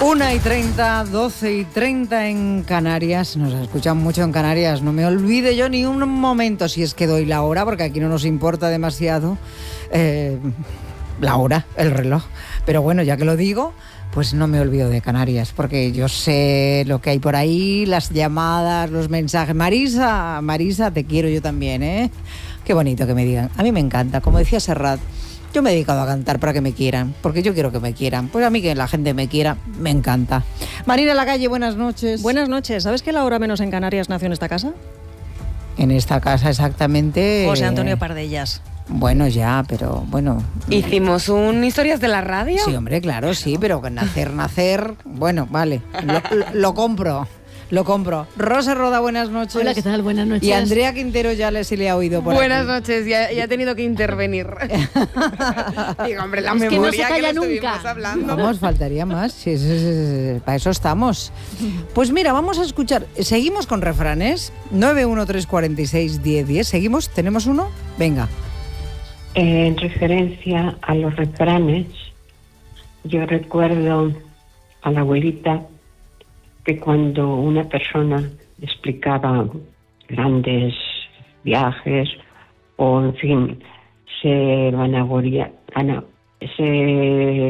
1:30, 12:30 en Canarias. Nos escuchan mucho en Canarias. No me olvide yo ni un momento, si es que doy la hora, porque aquí no nos importa demasiado la hora, el reloj. Pero bueno, ya que lo digo, pues no me olvido de Canarias, porque yo sé lo que hay por ahí, las llamadas, los mensajes. Marisa, te quiero yo también, ¿eh? Qué bonito que me digan. A mí me encanta, como decía Serrat. Yo me he dedicado a cantar para que me quieran, porque yo quiero que me quieran. Pues a mí que la gente me quiera, me encanta. Marina Lacalle, buenas noches. Buenas noches. ¿Sabes que la hora menos en Canarias nació en esta casa? En esta casa exactamente... José Antonio Pardellas. Bueno, ya, pero bueno... ¿Hicimos un Historias de la Radio? Sí, hombre, claro, sí, pero nacer... Bueno, vale, lo compro. Lo compro. Rosa Roda, buenas noches. Hola, ¿qué tal? Buenas noches. Y Andrea Quintero ya se le ha oído por Buenas aquí. noches, ya he tenido que intervenir. Digo, hombre, la es que no se memoria calla que no nunca. estuvimos hablando. Vamos, faltaría más. Sí, para eso estamos. Pues mira, vamos a escuchar. Seguimos con refranes. 913461010. ¿Seguimos? ¿Tenemos uno? Venga. En referencia a los refranes, yo recuerdo a la abuelita que cuando una persona explicaba grandes viajes o, en fin, se